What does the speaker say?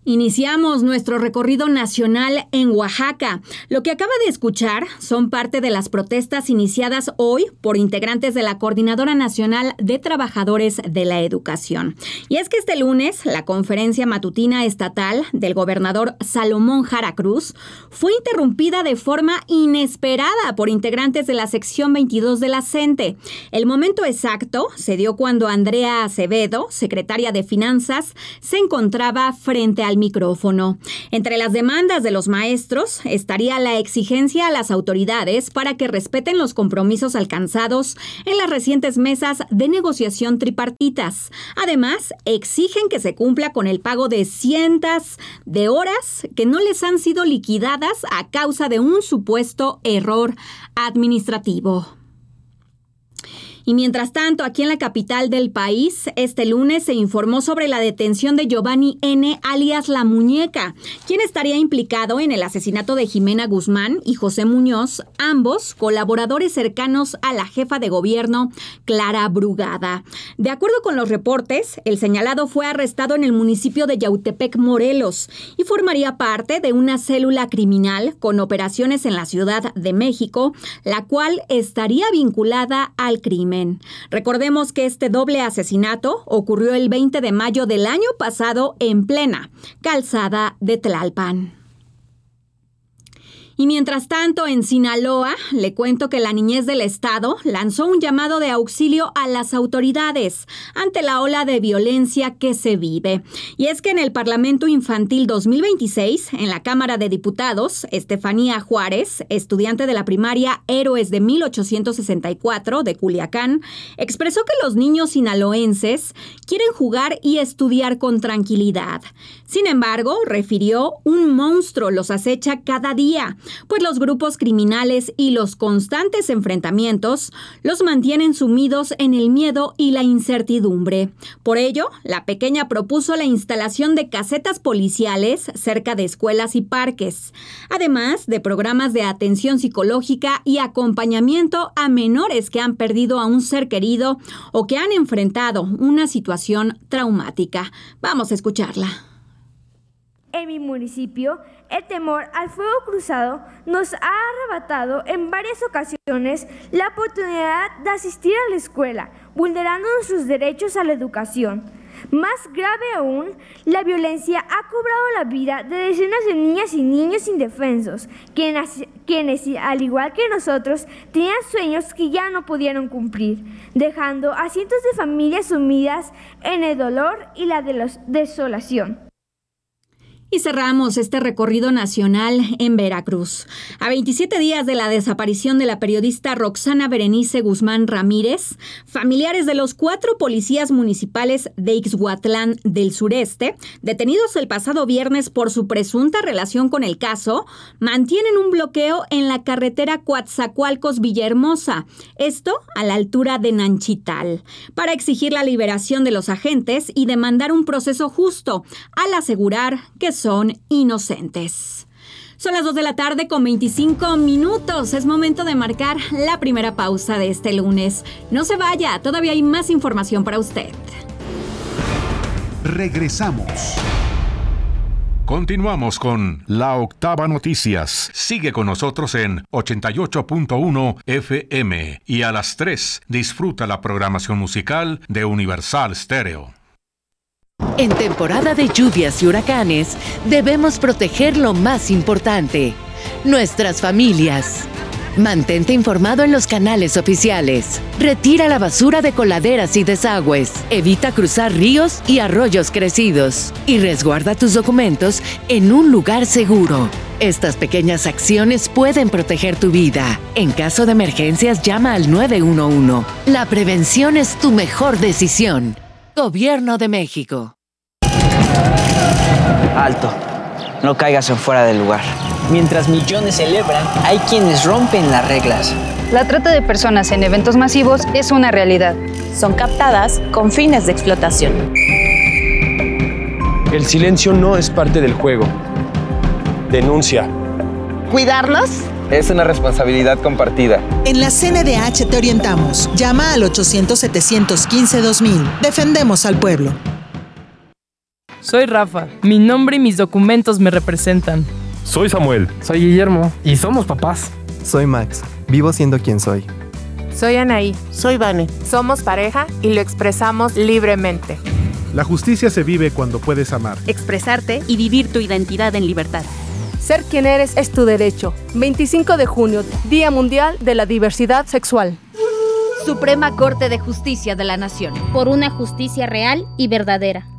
Iniciamos nuestro recorrido nacional en Oaxaca. Lo que acaba de escuchar son parte de las protestas iniciadas hoy por integrantes de la Coordinadora Nacional de Trabajadores de la Educación. Y es que este lunes, la conferencia matutina estatal del gobernador Salomón Jara Cruz fue interrumpida de forma inesperada por integrantes de la sección 22 de la CENTE. El momento exacto se dio cuando Andrea Acevedo, secretaria de Finanzas, se encontraba frente al micrófono. Entre las demandas de los maestros estaría la exigencia a las autoridades para que respeten los compromisos alcanzados en las recientes mesas de negociación tripartitas. Además, exigen que se cumpla con el pago de cientos de horas que no les han sido liquidadas a causa de un supuesto error administrativo. Y mientras tanto, aquí en la capital del país, este lunes se informó sobre la detención de Giovanni N., alias La Muñeca, quien estaría implicado en el asesinato de Jimena Guzmán y José Muñoz, ambos colaboradores cercanos a la jefa de gobierno, Clara Brugada. De acuerdo con los reportes, el señalado fue arrestado en el municipio de Yautepec, Morelos, y formaría parte de una célula criminal con operaciones en la Ciudad de México, la cual estaría vinculada al crimen. Recordemos que este doble asesinato ocurrió el 20 de mayo del año pasado en plena calzada de Tlalpan. Y mientras tanto, en Sinaloa, le cuento que la Niñez del Estado lanzó un llamado de auxilio a las autoridades ante la ola de violencia que se vive. Y es que en el Parlamento Infantil 2026, en la Cámara de Diputados, Estefanía Juárez, estudiante de la primaria Héroes de 1864 de Culiacán, expresó que los niños sinaloenses quieren jugar y estudiar con tranquilidad. Sin embargo, refirió, un monstruo los acecha cada día, pues los grupos criminales y los constantes enfrentamientos los mantienen sumidos en el miedo y la incertidumbre. Por ello, la pequeña propuso la instalación de casetas policiales cerca de escuelas y parques, además de programas de atención psicológica y acompañamiento a menores que han perdido a un ser querido o que han enfrentado una situación traumática. Vamos a escucharla. En mi municipio, el temor al fuego cruzado nos ha arrebatado en varias ocasiones la oportunidad de asistir a la escuela, vulnerando nuestros derechos a la educación. Más grave aún, la violencia ha cobrado la vida de decenas de niñas y niños indefensos, quienes, al igual que nosotros, tenían sueños que ya no pudieron cumplir, dejando a cientos de familias sumidas en el dolor y la desolación. Y cerramos este recorrido nacional en Veracruz. A 27 días de la desaparición de la periodista Roxana Berenice Guzmán Ramírez, familiares de los 4 policías municipales de Ixhuatlán del Sureste, detenidos el pasado viernes por su presunta relación con el caso, mantienen un bloqueo en la carretera Coatzacoalcos-Villahermosa, esto a la altura de Nanchital, para exigir la liberación de los agentes y demandar un proceso justo, al asegurar que son inocentes. Son las 2 de la tarde con 25 minutos. Es momento de marcar la primera pausa de este lunes. No se vaya, todavía hay más información para usted. Regresamos. Continuamos con La Octava Noticias. Sigue con nosotros en 88.1 FM y a las 3 disfruta la programación musical de Universal Stereo. En temporada de lluvias y huracanes, debemos proteger lo más importante, nuestras familias. Mantente informado en los canales oficiales. Retira la basura de coladeras y desagües. Evita cruzar ríos y arroyos crecidos. Y resguarda tus documentos en un lugar seguro. Estas pequeñas acciones pueden proteger tu vida. En caso de emergencias, llama al 911. La prevención es tu mejor decisión. Gobierno de México. Alto. No caigas en fuera del lugar. Mientras millones celebran, hay quienes rompen las reglas. La trata de personas en eventos masivos es una realidad. Son captadas con fines de explotación. El silencio no es parte del juego. Denuncia. ¿Cuidarlos? Es una responsabilidad compartida. En la CNDH te orientamos. Llama al 800-715-2000. Defendemos al pueblo. Soy Rafa. Mi nombre y mis documentos me representan. Soy Samuel. Soy Guillermo. Y somos papás. Soy Max. Vivo siendo quien soy. Soy Anaí. Soy Vane. Somos pareja y lo expresamos libremente. La justicia se vive cuando puedes amar, expresarte y vivir tu identidad en libertad. Ser quien eres es tu derecho. 25 de junio, Día Mundial de la Diversidad Sexual. Suprema Corte de Justicia de la Nación. Por una justicia real y verdadera.